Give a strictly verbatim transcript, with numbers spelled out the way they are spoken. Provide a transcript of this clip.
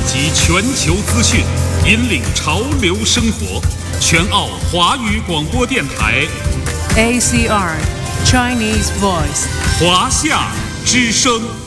集全球资讯，引领潮流生活。全澳华语广播电台 A C R Chinese Voice 华夏之声。